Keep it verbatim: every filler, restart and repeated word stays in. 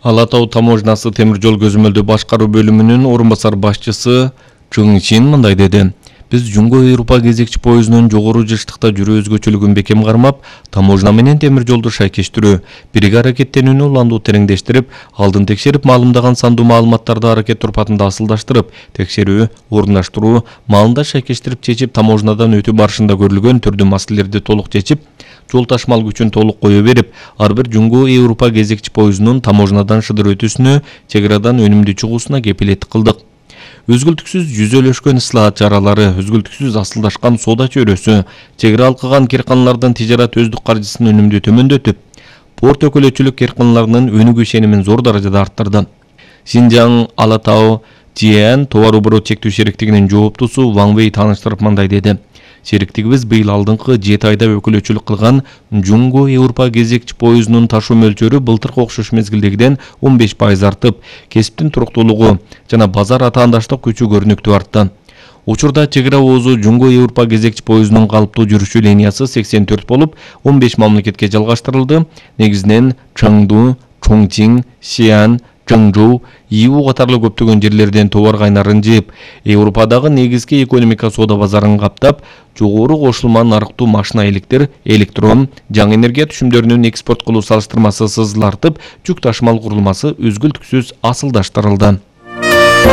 Ала Тау таможнасы темир жол көзөмөлдөө башкаруу бөлүмүнүн орун басар башчысы Чың Чин мындай деди. Биз Жунго Европа кезекчи поездунун жогору жыштыкта жүрүү өзгөчөлүгүн бекем кармап, таможна менен темир жолду шайкештирүү, бирге аракеттенүүнү уландуу тереңдештирип, алдын текшерип маалымдаган сандуу маалыматтарды аракет турпатында асылдаштырып, текшерүү, орундаштыруу, маалында шайкештирип чечип, таможнадан өтүү барышында көрүлгөн түрдүү маселелерди толук чечип, жол ташмал күчүн толук кое берип, ар бир Жунго Европа кезекчи поездунун таможнадан шыдыр өтүүсүнө, чек арадан өнүмдүү чыгуусуна кепилеттик кылдык. Өзгүлтүксүз жүзөлөшкөн ыслаат чаралары, өзгүлтүксүз асылдашкан соода чөйрөсү, чек ара алкаган керканалардын тижарат өздүк каржысын өнүмдүү төмөндөтүп, порт өкөлөчүлүк керканаларынын өнүгүү ишенимин зор даражада арттырды. Синжаң Ала Тау Тиэн товар оборот чектөө шериктигинин жооптусу Ван Вэй тааныштырып мындай деди. Шериктигибиз быйыл алдыңкы жети айда өкөлөчүлүк кылган Жунго Европа кезекчи поездунун ташуу мөлчөрү былтыркы окшош мезгилдегиден он беш пайыз артып, кесиптин туруктуулугу жана базар атаандаштык күчү көрүнүктүү артты. Учурда чек ара оозу Жунго Европа кезекчи поездунун калыптуу жүрүшү линиясы сексен төрт болуп, он беш мамлекетке жалгаштырылды. Негизинен Чаңду, Чоңчиң, Сиан, Чыңжоу, Иу катарлы көптөгөн жерлерден товар кайнарын жыйып, Европадагы негизги экономика соода базарын каптап, жогору кошулма нарыктуу машина электр, электрон, жаңы энергия түшүмдөрүнүн экспорт кылуу салыштырмасы сызылартып, жүк ташмал курулмасы өзгүлтүксүз асылдаштырылды.